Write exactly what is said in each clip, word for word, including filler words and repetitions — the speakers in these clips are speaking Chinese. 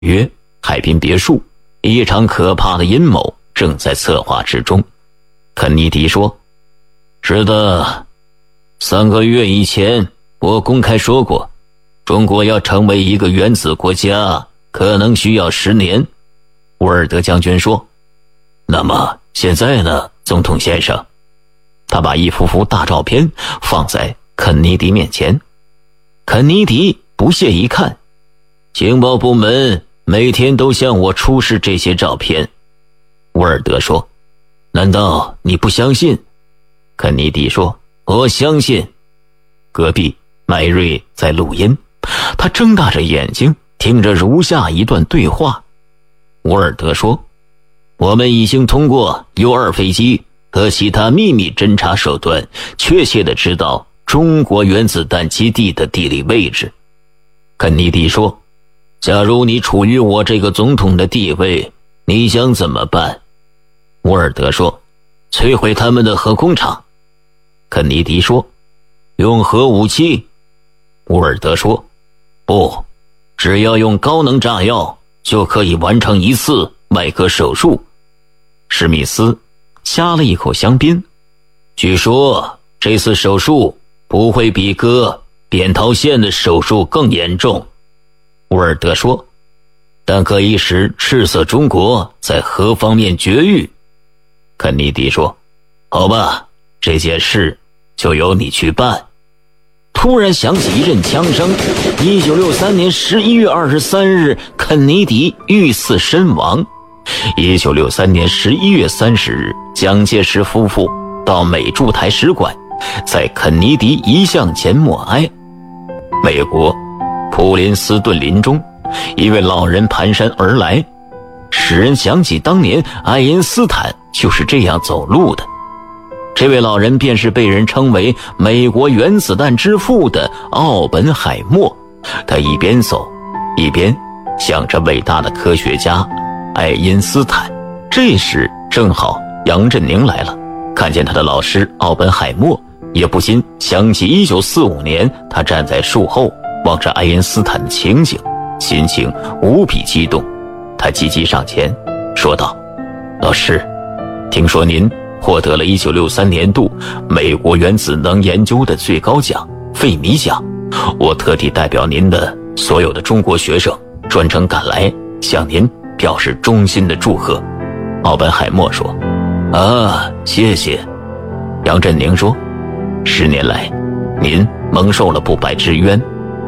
约海滨别墅，一场可怕的阴谋正在策划之中。肯尼迪说：是的，三个月以前我公开说过，中国要成为一个原子国家可能需要十年。沃尔德将军说：那么现在呢，总统先生？他把一幅幅大照片放在肯尼迪面前。肯尼迪不屑一看，情报部门每天都向我出示这些照片。沃尔德说：难道你不相信？肯尼迪说：我相信。隔壁麦瑞在录音，他睁大着眼睛听着如下一段对话。沃尔德说：我们已经通过 U 二 飞机和其他秘密侦察手段确切地知道中国原子弹基地的地理位置。肯尼迪说：假如你处于我这个总统的地位，你想怎么办？沃尔德说：摧毁他们的核工厂。肯尼迪说：用核武器？沃尔德说：不，只要用高能炸药就可以完成一次外科手术。史密斯掐了一口香槟。据说这次手术不会比割扁桃腺的手术更严重。沃尔德说：但可以使赤色中国在核方面绝育。肯尼迪说：好吧，这件事就由你去办。突然响起一阵枪声。一九六三年十一月二十三日，肯尼迪遇刺身亡。一九六三年十一月三十日，蒋介石夫妇到美驻台使馆，在肯尼迪遗像前默哀。美国普林斯顿林中，一位老人蹒跚而来，使人想起当年爱因斯坦就是这样走路的。这位老人便是被人称为美国原子弹之父的奥本海默。他一边走一边想着伟大的科学家爱因斯坦。这时正好杨振宁来了，看见他的老师奥本海默，也不禁想起一九四五年他站在树后望着爱因斯坦的情景，心情无比激动。他急急上前说道：老师，听说您获得了一九六三年度美国原子能研究的最高奖费米奖，我特地代表您的所有的中国学生专程赶来向您表示衷心的祝贺。奥本海默说：啊，谢谢。杨振宁说：十年来您蒙受了不白之冤。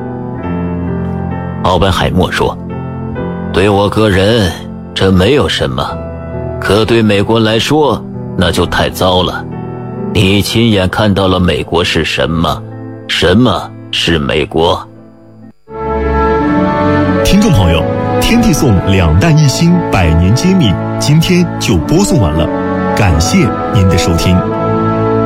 奥本海默说：对我个人这没有什么，可对美国来说那就太糟了。你亲眼看到了美国是什么，什么是美国。 听众朋友，天地颂两弹一星百年揭秘今天就播送完了，感谢您的收听。